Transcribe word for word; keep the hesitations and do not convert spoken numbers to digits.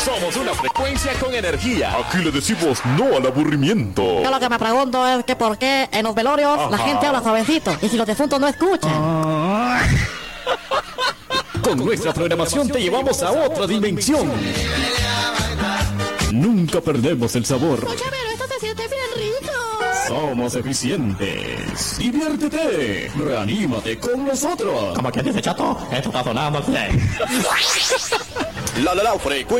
Somos una frecuencia con energía. Aquí le decimos no al aburrimiento. Yo lo que me pregunto es que por qué en los velorios Ajá. la gente habla suavecito y si los difuntos no escuchan. Ah. Con nuestra programación te llevamos a otra dimensión. Nunca perdemos el sabor. Oye, pero esto se siente bien rico. Somos eficientes. Diviértete. Reanímate con nosotros. Como quien dice, chato, esto está sonando. La la la frecuencia.